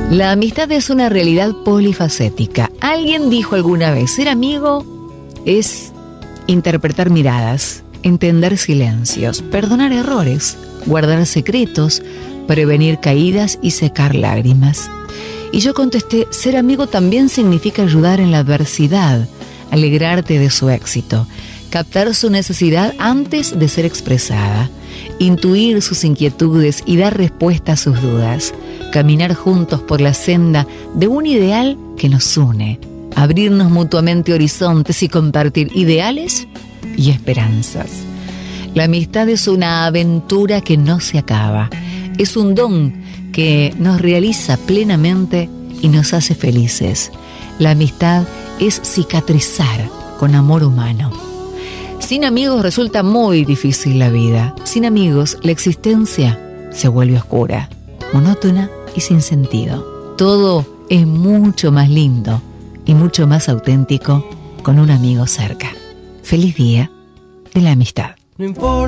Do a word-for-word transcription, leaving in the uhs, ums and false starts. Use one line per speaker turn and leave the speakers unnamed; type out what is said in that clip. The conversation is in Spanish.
La amistad es una realidad polifacética. Alguien dijo alguna vez, ser amigo es interpretar miradas, entender silencios, perdonar errores, guardar secretos, prevenir caídas y secar lágrimas. Y yo contesté, ser amigo también significa ayudar en la adversidad, alegrarte de su éxito, captar su necesidad antes de ser expresada, intuir sus inquietudes y dar respuesta a sus dudas, caminar juntos por la senda de un ideal que nos une, abrirnos mutuamente horizontes y compartir ideales y esperanzas. La amistad es una aventura que no se acaba, es un don que nos realiza plenamente y nos hace felices. La amistad es cicatrizar con amor humano. Sin amigos resulta muy difícil la vida. Sin amigos, la existencia se vuelve oscura, monótona y sin sentido. Todo es mucho más lindo y mucho más auténtico con un amigo cerca. Feliz día de la amistad.
No importa.